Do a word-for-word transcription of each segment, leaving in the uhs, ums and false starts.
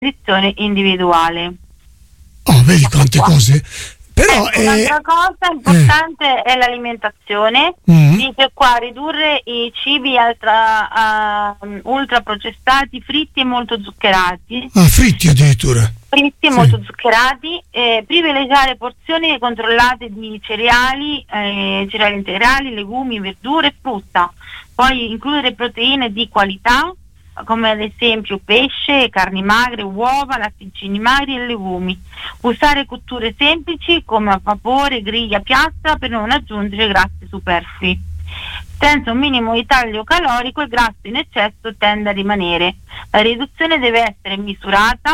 nutrizione individuale. Oh, vedi quante cose. Però ecco, eh, un'altra cosa importante eh. è l'alimentazione. Mm-hmm. Dice qua ridurre i cibi ultra, uh, ultra processati, fritti e molto zuccherati. Ah, fritti addirittura. Fritti e sì. molto zuccherati, eh, privilegiare porzioni controllate di cereali, eh, cereali integrali, legumi, verdure e frutta. Poi includere proteine di qualità, come ad esempio pesce, carni magre, uova, latticini magri e legumi. Usare cotture semplici come a vapore, griglia, piastra per non aggiungere grassi superflui. Senza un minimo di taglio calorico il grasso in eccesso tende a rimanere. La riduzione deve essere misurata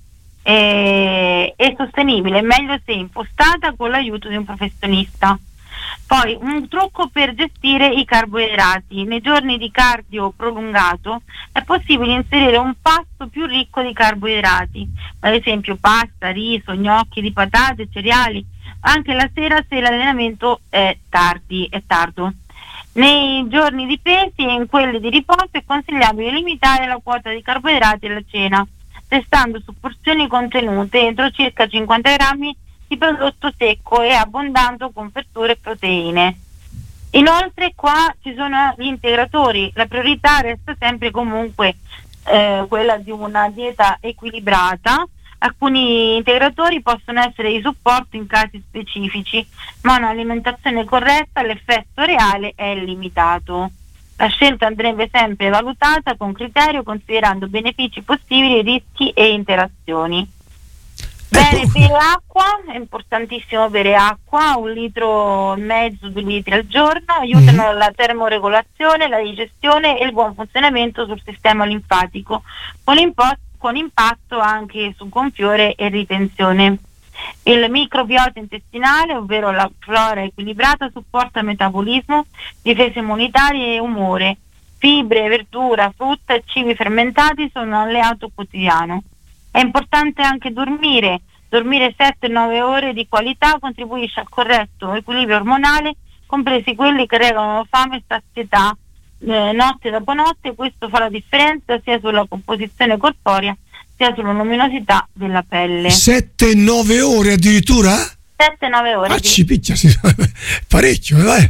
e, e sostenibile, meglio se impostata con l'aiuto di un professionista. Poi un trucco per gestire i carboidrati: nei giorni di cardio prolungato è possibile inserire un pasto più ricco di carboidrati, ad esempio pasta, riso, gnocchi di patate, cereali, anche la sera se l'allenamento è tardi, è tardo. Nei giorni di pesi e in quelli di riposo è consigliabile limitare la quota di carboidrati alla cena, restando su porzioni contenute entro circa cinquanta grammi di prodotto secco e abbondando con verdure e proteine. Inoltre qua ci sono gli integratori, la priorità resta sempre comunque eh, quella di una dieta equilibrata. Alcuni integratori possono essere di supporto in casi specifici, ma un'alimentazione corretta l'effetto reale è limitato. La scelta andrebbe sempre valutata con criterio, considerando benefici possibili, rischi e interazioni. Bene, bere acqua, è importantissimo bere acqua, un litro e mezzo, due litri al giorno, aiutano mm-hmm. la termoregolazione, la digestione e il buon funzionamento sul sistema linfatico, con, impo- con impatto anche su gonfiore e ritenzione. Il microbiota intestinale, ovvero la flora equilibrata, supporta metabolismo, difesa immunitaria e umore. Fibre, verdura, frutta e cibi fermentati sono un alleato quotidiano. È importante anche dormire, dormire sette nove ore di qualità contribuisce al corretto equilibrio ormonale, compresi quelli che regolano fame e sazietà eh, notte dopo notte. Questo fa la differenza sia sulla composizione corporea sia sulla luminosità della pelle. sette nove ore addirittura? sette nove ore. Ah, ci picchia, sì. Parecchio, vai.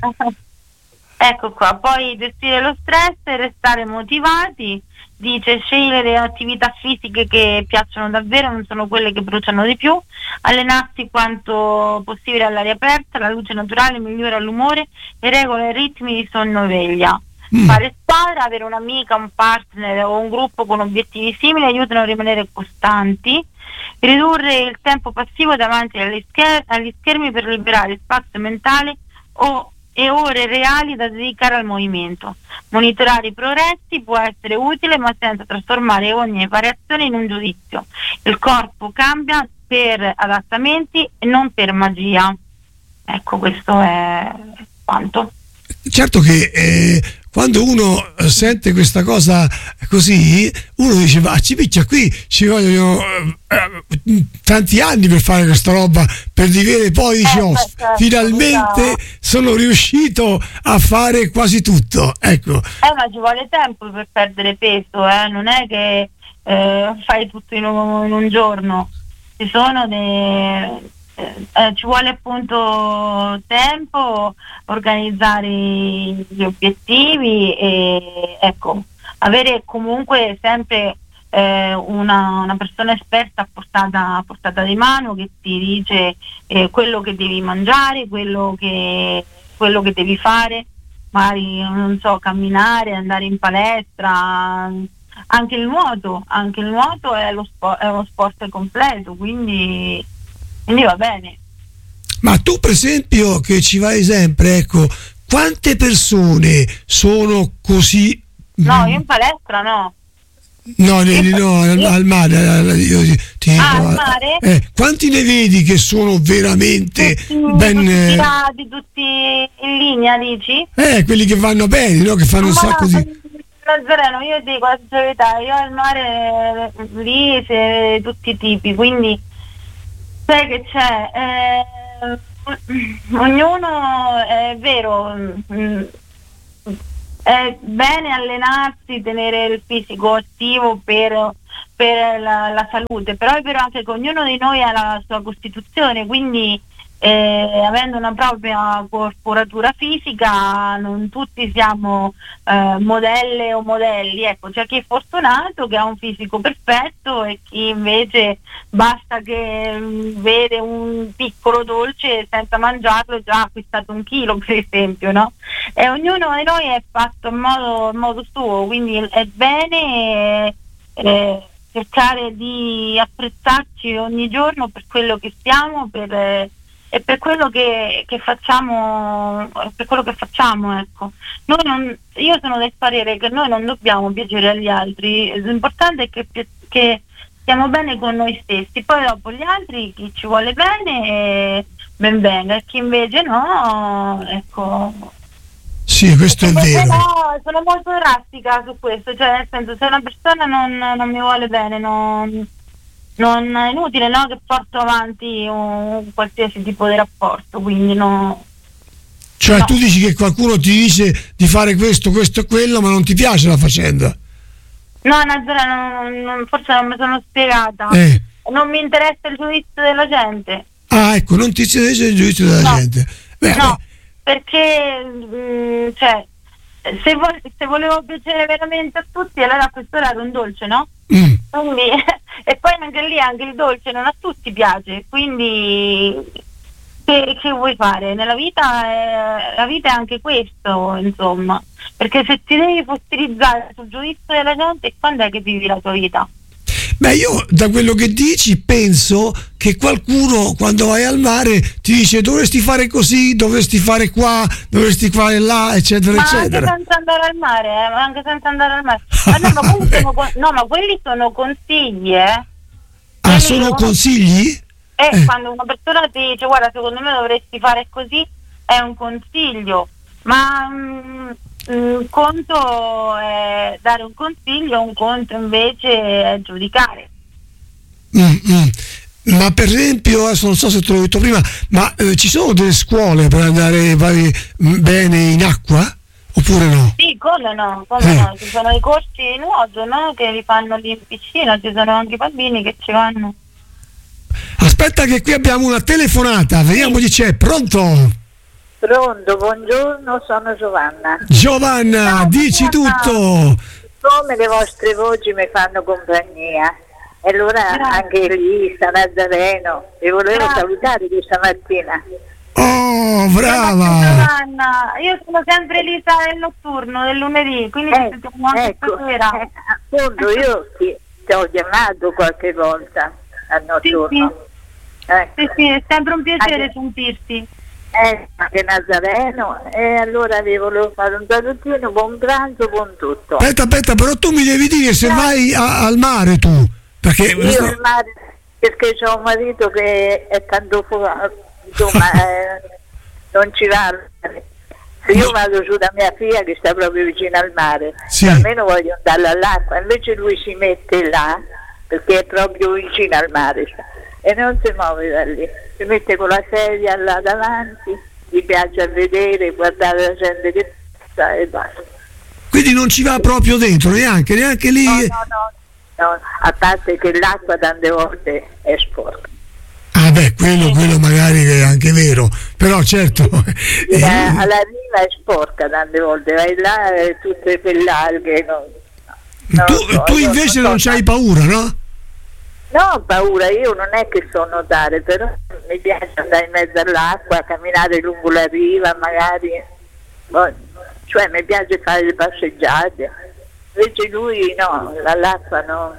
Ecco qua, poi gestire lo stress e restare motivati. Dice scegliere attività fisiche che piacciono davvero, non sono quelle che bruciano di più, allenarsi quanto possibile all'aria aperta, la luce naturale migliora l'umore e regola i ritmi di sonno e veglia. Mm. Fare squadra, avere un'amica, un partner o un gruppo con obiettivi simili aiutano a rimanere costanti. Ridurre il tempo passivo davanti agli, scher- agli schermi per liberare spazio mentale o e ore reali da dedicare al movimento. Monitorare i progressi può essere utile, ma senza trasformare ogni variazione in un giudizio. Il corpo cambia per adattamenti e non per magia. Ecco, questo è quanto. Certo che eh, quando uno sente questa cosa così, uno dice ma ci picchia, qui ci vogliono eh, tanti anni per fare questa roba, per dire poi dice eh, oh, certo, finalmente no. sono riuscito a fare quasi tutto, ecco. Eh, ma ci vuole tempo per perdere peso, eh? Non è che eh, fai tutto in un, in un giorno, ci sono dei... Eh, ci vuole appunto tempo, organizzare gli obiettivi e ecco, avere comunque sempre eh, una, una persona esperta a portata, a portata di mano che ti dice eh, quello che devi mangiare, quello che, quello che devi fare, magari non so, camminare, andare in palestra, anche il nuoto, anche il nuoto è, lo sport, è uno sport completo, quindi quindi va bene. Ma tu per esempio che ci vai sempre, ecco, quante persone sono così? No, io in palestra no. No, ne, no al, al mare, io ti ah, dico, al mare? Eh, quanti ne vedi che sono veramente tutti, ben tutti tirati, tutti in linea, dici? Eh, quelli che vanno bene, no? Che fanno un Ma sacco di... Nazareno, io dico la verità, io al mare lì se tutti i tipi, quindi sai che c'è, eh, ognuno è vero, mh, è bene allenarsi, tenere il fisico attivo per per la, la salute, però è vero anche che ognuno di noi ha la sua costituzione, quindi eh, avendo una propria corporatura fisica non tutti siamo eh, modelle o modelli, ecco, c'è chi è fortunato che ha un fisico perfetto e chi invece basta che mh, vede un piccolo dolce senza mangiarlo e già ha acquistato un chilo, per esempio, no? E ognuno di noi è fatto in modo, in modo suo, quindi è bene eh, cercare di apprezzarci ogni giorno per quello che siamo, per eh, e per quello che, che facciamo, per quello che facciamo, ecco. Noi non, io sono del parere che noi non dobbiamo piacere agli altri, l'importante è che, che stiamo bene con noi stessi, poi dopo gli altri, chi ci vuole bene, eh, ben venga, e chi invece no, ecco. Sì, questo è vero. No, sono molto drastica su questo, cioè nel senso, se una persona non, non mi vuole bene, non... non è inutile, no, che porto avanti un qualsiasi tipo di rapporto, quindi no. Cioè no. Tu dici che qualcuno ti dice di fare questo, questo e quello, ma non ti piace la faccenda? No, Nazara, non, non, forse non mi sono spiegata. Eh. Non mi interessa il giudizio della gente. Ah, ecco, non ti interessa il giudizio della no. gente. Beh, no, beh. perché mh, cioè, se, vo- se volevo piacere veramente a tutti, allora a quest'ora era un dolce, no? Mm. Quindi, e poi anche lì anche il dolce non a tutti piace, quindi che, che vuoi fare? Nella vita è, la vita è anche questo, insomma, perché se ti devi fossilizzare sul giudizio della gente, quando è che vivi la tua vita? Beh, io da quello che dici penso che qualcuno quando vai al mare ti dice dovresti fare così, dovresti fare qua, dovresti fare là, eccetera, ma eccetera. anche senza andare al mare, eh, ma anche senza andare al mare. Ma no, ma quelli sono, con- no, ma quelli sono consigli, eh. Ah, Quelli sono uno- consigli? Eh, Eh. quando una persona ti dice guarda, secondo me dovresti fare così, è un consiglio, ma mm, un conto è dare un consiglio, un conto invece è giudicare. Mm, mm. Ma per esempio, adesso non so se te l'ho detto prima, ma eh, ci sono delle scuole per andare vai, mh, bene in acqua? Oppure no? Sì, come no, come Eh. no, ci sono i corsi di nuoto, no? Che li fanno lì in piscina, ci sono anche i bambini che ci vanno. Aspetta che qui abbiamo una telefonata, vediamo chi c'è, pronto? Pronto, buongiorno, sono Giovanna. Giovanna, Ciao, dici Giovanna. tutto! Come le vostre voci mi fanno compagnia, e allora Grazie. anche lì, San Nazareno, vi volevo Grazie. salutare questa mattina. Oh, Grazie, brava! Giovanna. Io sono sempre Elisa del notturno, del lunedì, quindi ci sentiamo anche ecco, stasera. eh, appunto io ti, ti ho chiamato qualche volta al notturno. Ecco. Sì, sì, è sempre un piacere Anche- sentirti. Eh, anche Nazareno, e allora vi volevo fare un salutino, buon pranzo, buon tutto. Aspetta, aspetta, però tu mi devi dire se vai a- al mare tu, perché... Io il mare, perché ho un marito che è tanto fuori, insomma, eh, non ci va. Se io vado giù da mia figlia che sta proprio vicino al mare, Sì. almeno voglio andare all'acqua, invece lui si mette là, perché è proprio vicino al mare, e non si muove da lì, si mette con la sedia là davanti, gli piace a vedere, guardare la gente che sta e basta. Quindi non ci va proprio dentro, neanche, neanche lì... No, no, no, no, a parte che l'acqua tante volte è sporca. Ah beh, quello, quello magari è anche vero, però certo... Eh, alla riva è sporca tante volte, vai là e tutte quelle alghe. Non, non tu, lo so, tu io invece non non so c'hai paura, no? No, ho paura, io non è che so nuotare, però mi piace andare in mezzo all'acqua, camminare lungo la riva magari, boh, cioè mi piace fare le passeggiate, invece lui no, l'acqua no,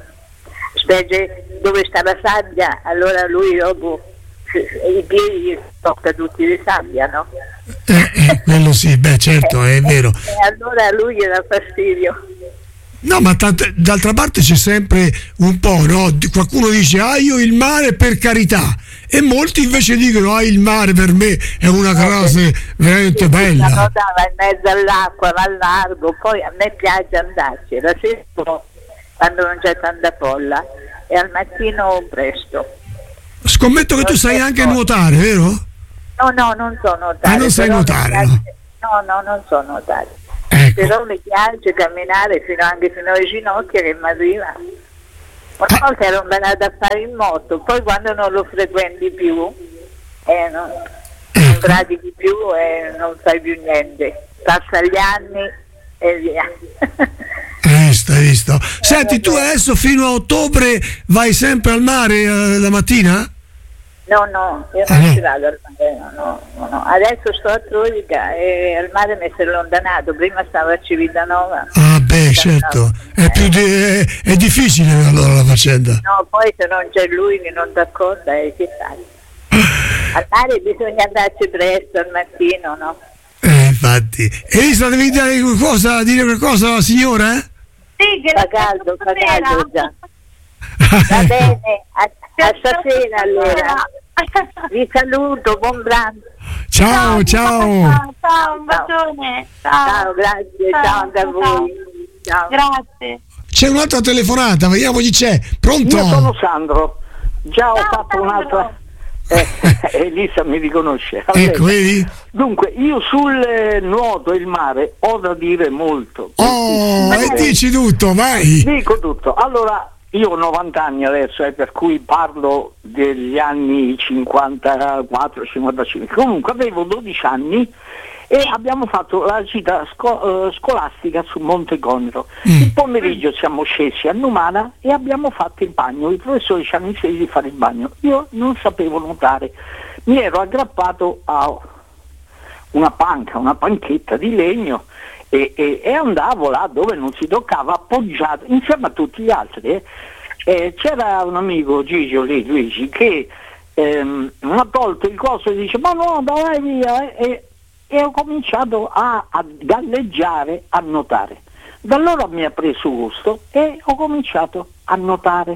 specie dove sta la sabbia, allora lui dopo i piedi gli tocca tutti di sabbia, no? Eh, eh, quello sì, beh certo, è vero. E allora a lui gli dà fastidio. No, ma tante- d'altra parte c'è sempre un po', no? Di- Qualcuno dice, ah io il mare per carità, e molti invece dicono, ah il mare per me è una cosa veramente La bella. nuotava in mezzo all'acqua, va al largo, poi a me piace andarci, la sera quando non c'è tanta folla e al mattino presto. Scommetto che tu sai anche nuotare, vero? No, no, non so nuotare. Ah, non sai però mi nuotare, piace- No, no, non so nuotare. Ecco. Però mi piace camminare fino anche fino alle ginocchia che mi arriva. Una volta ero andata a fare il moto, poi quando non lo frequenti più, eh, non, non pratichi più e non fai più niente. Passa gli anni e via. Hai visto, hai visto. Senti, tu adesso fino a ottobre vai sempre al mare eh, la mattina? No, no, io non ah, ci vado al mare, no, no, no, no. Adesso sto a Troica e al mare mi si è allontanato, prima stavo a Civitanova. Ah beh, certo, è, più di, è, è difficile allora la faccenda. No, poi se non c'è lui che non ti accorda, eh, che fai? Al mare bisogna andarci presto al mattino, no? Eh, infatti. Elisa, devi dire qualcosa, dire qualcosa alla signora? Eh? Sì, che fa caldo, fa caldo già. Va bene, a, a stasera allora. Vi saluto, buon pranzo. Ciao, ciao. Ciao, ciao, un bacione. Ciao, ciao grazie, ciao, ciao anche a voi. Ciao. Grazie. C'è un'altra telefonata, vediamo chi c'è. Pronto? Io sono Sandro. Già ho ciao, fatto Sandro. un'altra. Eh, Elisa mi riconosce. Ecco, vedi? Dunque, io sul eh, nuoto e il mare ho da dire molto. Oh, e dici tutto, vai. Dico tutto. Allora, io ho novanta anni adesso, eh, per cui parlo degli anni cinquantaquattro cinquantacinque. Comunque avevo dodici anni e abbiamo fatto la gita sco- uh, scolastica su Monte Conero. Mm. Il pomeriggio siamo scesi a Numana e abbiamo fatto il bagno. I professori ci hanno insegnato di fare il bagno. Io non sapevo nuotare, mi ero aggrappato a una panca, una panchetta di legno e, e, e andavo là dove non si toccava, appoggiato insieme a tutti gli altri. Eh. Eh, c'era un amico, Gigio lì, Luigi, che ehm, mi ha tolto il coso e dice ma no, dai via, e, e ho cominciato a, a galleggiare, a nuotare. Da allora mi ha preso gusto e ho cominciato a nuotare.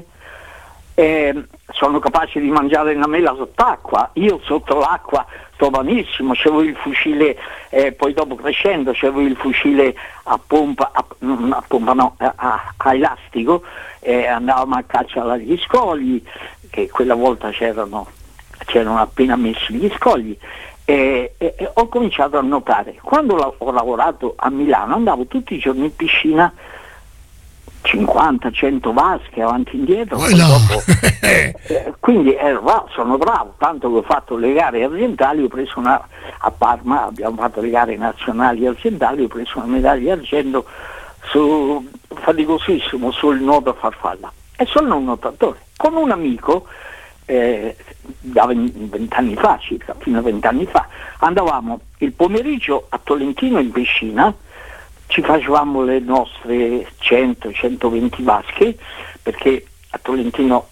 Eh, sono capace di mangiare una mela sott'acqua, io sotto l'acqua sto benissimo, c'avevo il fucile, eh, poi dopo crescendo c'avevo il fucile a pompa, a, a pompa no, a, a, a elastico, eh, andavamo a caccia agli scogli, che quella volta c'erano, c'erano appena messi gli scogli, e, e, e ho cominciato a nuotare. Quando la, ho lavorato a Milano andavo tutti i giorni in piscina, cinquanta cento vasche avanti e indietro, oh, no. dopo, eh, eh, quindi eh, sono bravo, tanto che ho fatto le gare aziendali, ho preso una, a Parma abbiamo fatto le gare nazionali aziendali, ho preso una medaglia d'argento su, faticosissimo sul nuoto a farfalla e sono un nuotatore. Con un amico eh, da vent'anni fa, circa fino a vent'anni fa, andavamo il pomeriggio a Tolentino in piscina, ci facevamo le nostre cento centoventi vasche, perché a Tolentino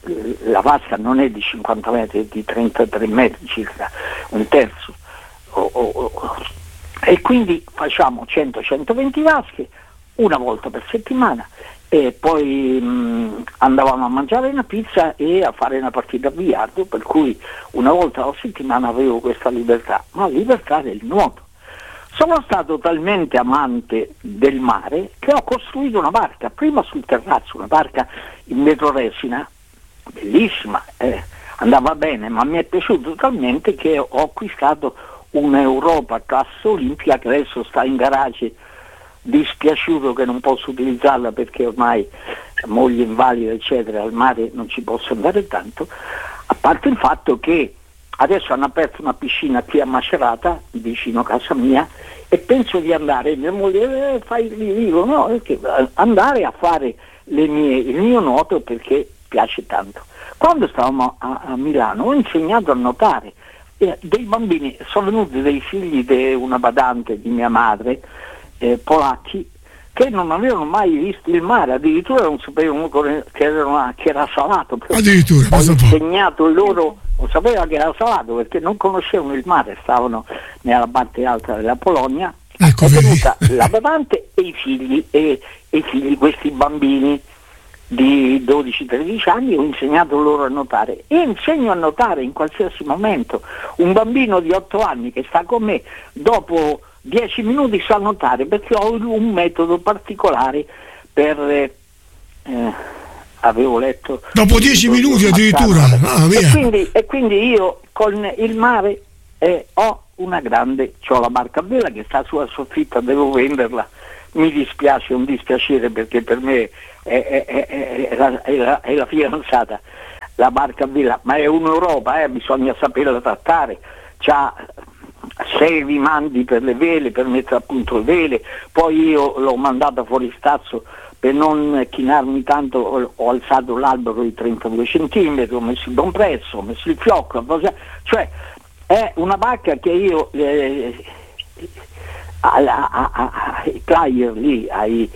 la vasca non è di cinquanta metri, è di trentatré metri circa, un terzo, o, o, o. E quindi facciamo cento centoventi vasche una volta per settimana e poi mh, andavamo a mangiare una pizza e a fare una partita a biliardo, per cui una volta alla settimana avevo questa libertà, ma libertà del nuoto. Sono stato talmente amante del mare che ho costruito una barca, prima sul terrazzo, una barca in vetroresina, bellissima, eh, andava bene, ma mi è piaciuto talmente che ho acquistato un'Europa classe Olimpia che adesso sta in garage, dispiaciuto che non posso utilizzarla perché ormai moglie invalida eccetera, al mare non ci posso andare tanto, a parte il fatto che adesso hanno aperto una piscina qui a Macerata, vicino a casa mia, e penso di andare, mia moglie, eh, fai il vivo, no, perché andare a fare le mie, il mio nuoto perché piace tanto. Quando stavamo a, a Milano ho insegnato a nuotare, eh, dei bambini, sono venuti dei figli di una badante di mia madre, eh, polacchi, che non avevano mai visto il mare, addirittura non sapevano che era, che era salato. Addirittura, ho insegnato loro, non sapeva che era salato perché non conoscevano il mare, stavano nella parte alta della Polonia, ecco, è venuta la badante e i figli, e, e i figli, questi bambini di dodici tredici anni, ho insegnato loro a nuotare e insegno a nuotare in qualsiasi momento. Un bambino di otto anni che sta con me, dopo dieci minuti sa nuotare perché ho un metodo particolare per eh, avevo letto dopo dieci minuti addirittura, ah, e, quindi, e quindi io con il mare eh, ho una grande, c'ho la barca a vela che sta sulla soffitta, devo venderla, mi dispiace, un dispiacere perché per me è, è, è, è, la, è, la, è la fidanzata, la barca a vela, ma è un'Europa, eh, bisogna saperla trattare, c'ha sei rimandi per le vele, per mettere a punto le vele, poi io l'ho mandata fuori stazzo per non chinarmi tanto, ho, ho alzato l'albero di trentadue centimetri, ho messo il compresso, ho messo il fiocco, cioè è una barca che io eh, ai player lì, ai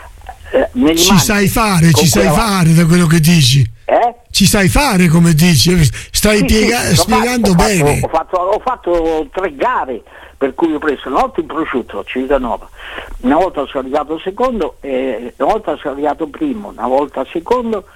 eh, ci mani, sai fare, ci sai quella... fare da quello che dici. Eh? Ci sai fare, come dici, stai sì, piega- sì, spiegando fatto, bene. Ho fatto, ho fatto tre gare per cui ho preso una volta il prosciutto a Civitanova, una volta sono arrivato secondo, eh, una volta sono arrivato primo, una volta secondo,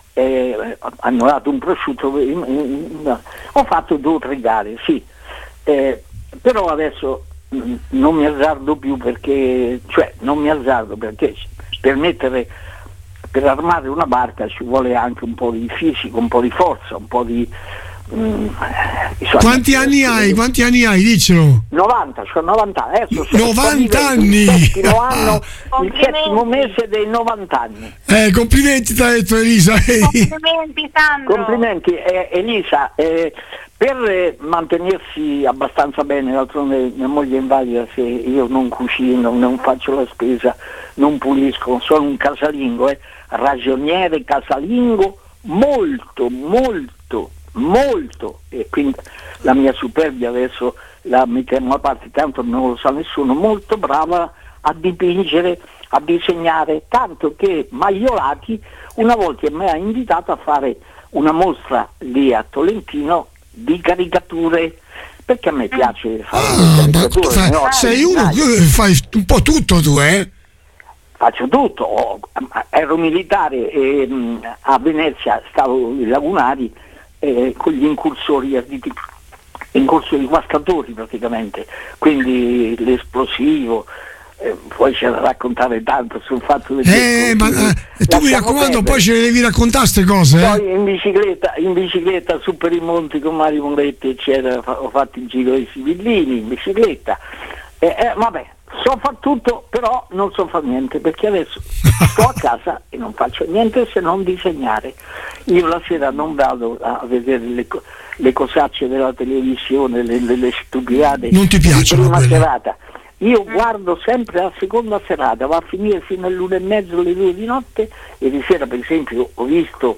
eh, hanno dato un prosciutto, eh, eh, ho fatto due o tre gare, sì, eh, però adesso mh, non mi azzardo più perché, cioè non mi azzardo perché per mettere, per armare una barca ci vuole anche un po' di fisico, un po' di forza, un po' di... Mm, insomma, quanti anni hai? Quanti anni hai? Dicelo. novanta, cioè novanta anni. Adesso sono novanta anni! Il settimo anno, il settimo mese dei novanta anni. Eh, complimenti, ti ha detto Elisa. Complimenti Sandro. Complimenti eh, Elisa. Eh, per eh, mantenersi abbastanza bene, d'altronde mia moglie è invalida, se io non cucino, non faccio la spesa, non pulisco, sono un casalingo, eh, ragioniere casalingo, molto, molto, molto, e quindi la mia superbia adesso la mettiamo a parte, tanto non lo sa nessuno, molto brava a dipingere, a disegnare, tanto che Maiolati una volta mi ha invitato a fare una mostra lì a Tolentino di caricature, perché a me piace fare Ah, le caricature. fai, no? sei uno che fai un po' tutto tu, eh? Faccio tutto, oh, ero militare e mh, a Venezia stavo ai lagunari eh, con gli incursori arditi, incursori guastatori praticamente, quindi l'esplosivo, eh, poi c'è da raccontare tanto sul fatto del Eh, ma eh, tu mi raccomando, perdere. Poi ce le devi raccontare queste cose, eh? Poi in bicicletta, in bicicletta su per i monti con Mario Moretti eccetera, ho fatto il giro dei Sibillini in bicicletta, eh, eh, vabbè, so far tutto, però non so far niente, perché adesso sto a casa e non faccio niente se non disegnare. Io la sera non vado a vedere le, le cosacce della televisione, le, le, le stupidate. Non ti piacciono di prima quelle? serata. Io guardo sempre la seconda serata, va a finire fino all'una e mezzo, alle due di notte. Ieri sera per esempio ho visto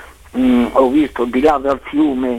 mh, ho visto di là dal fiume,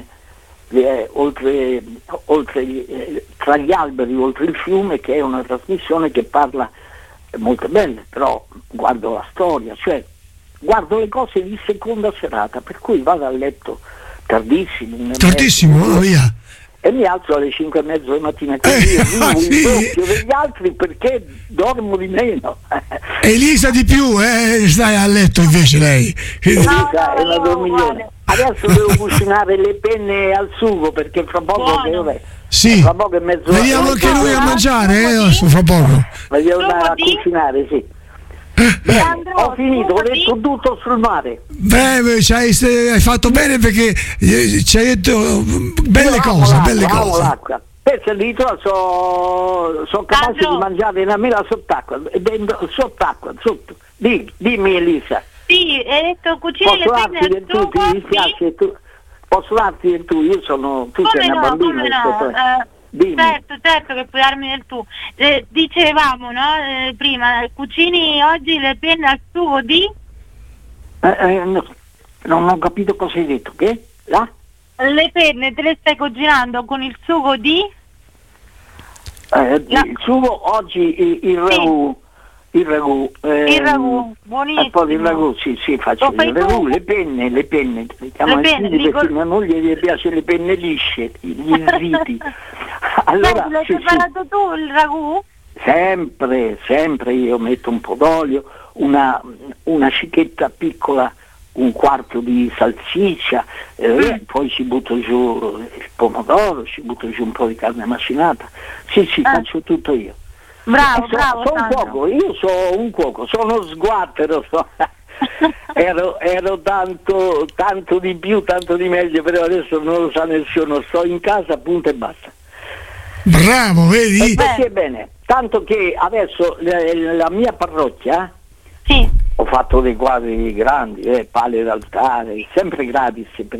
eh, oltre, oltre eh, tra gli alberi, oltre il fiume, che è una trasmissione che parla eh, molto bene, però guardo la storia, cioè guardo le cose di seconda serata, per cui vado a letto tardissimo. Tardissimo, oh, via. E mi alzo alle cinque e mezzo di mattina, quindi io vivo il sì. doppio degli altri perché dormo di meno. Elisa di più, eh? Stai a letto invece lei. Elisa No, no, è una io dormiglione. Adesso devo cucinare le penne al sugo perché fra poco che vabbè, Sì, fra poco è mezz'ora. veniamo anche noi a mangiare, eh? Fra poco. Ma devo andare a Sugo di? cucinare, sì. Bene, Sandro, ho finito, ho sugo detto di? tutto sul mare. Beh, c'hai, hai fatto bene perché eh, ci hai detto belle Io amo cose, l'acqua, belle amo cose. l'acqua. Perché addirittura sono so capace Sandro. di mangiare la mela sott'acqua, dentro, sott'acqua, sotto. Dimmi, dimmi Elisa. Sì, hai detto cucini Posso le penne darti al del tu, sugo, ti dispiace tu? Posso darti del tu? Io sono, tu Come sei una no, bambina come rispetto no, a me. eh, Dimmi. certo, certo che puoi darmi del tu. Eh, dicevamo, no, eh, prima, cucini oggi le penne al sugo di? Eh, eh, no, non ho capito cosa hai detto, che? Là? Le penne te le stai cucinando con il sugo di? Eh, La- Il sugo oggi il, il ragù, il ragù, eh, Il ragù, buonissimo. e poi il ragù, sì, sì, faccio Lo fai il ragù, tu? le penne, le penne, le chiamano Le penne, ziti li perché col- mia moglie gli piace le penne lisce, gli ziti. Allora, Senti, l'hai sì, sì. preparato tu il ragù? Sempre, sempre io metto un po' d'olio, una, una cichetta piccola, un quarto di salsiccia, eh, Mm. poi ci butto giù il pomodoro, ci butto giù un po' di carne macinata. Sì, sì, Ah. faccio tutto io. Bravo, Eh, so- bravo, sono un Sandro. cuoco, io sono un cuoco, sono sguattero, so- ero, ero tanto, tanto di più, tanto di meglio, però adesso non lo sa nessuno, sto in casa, punto e basta. Bravo, E vedi? così è bene, tanto che adesso la, la mia parrocchia Sì. ho fatto dei quadri grandi, eh, pale d'altare, sempre gratis